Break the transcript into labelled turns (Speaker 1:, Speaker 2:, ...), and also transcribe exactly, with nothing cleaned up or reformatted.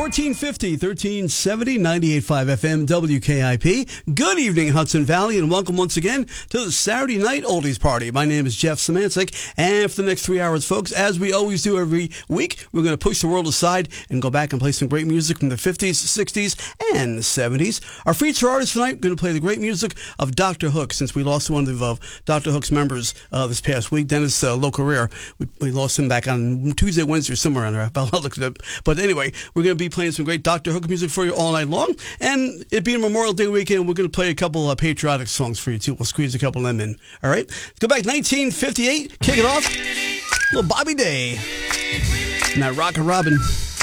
Speaker 1: fourteen fifty, thirteen seventy, ninety-eight point five F M, W K I P. Good evening, Hudson Valley, and welcome once again to the Saturday Night Oldies Party. My name is Jeff Szymanczyk, and for the next three hours, folks, as we always do every week, we're going to push the world aside and go back and play some great music from the fifties, sixties, and the seventies. Our feature artist tonight, we're going to play the great music of Doctor Hook, since we lost one of uh, Doctor Hook's members uh, this past week, Dennis uh, Locareer. We, we lost him back on Tuesday, Wednesday, or somewhere on there. I'll look it up. But anyway, we're going to be playing some great Doctor Hook music for you all night long. And it being Memorial Day weekend, we're going to play a couple uh, patriotic songs for you, too. We'll squeeze a couple of them in. All right? Let's go back to nineteen fifty-eight. Kick it off. Little Bobby Day. And that Rockin' Robin.